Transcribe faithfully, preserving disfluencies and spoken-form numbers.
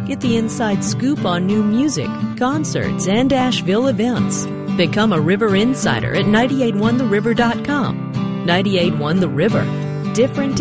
Get the inside scoop on new music, concerts, and Asheville events. Become a River Insider at nine eight one the river dot com. nine eight one The River. Different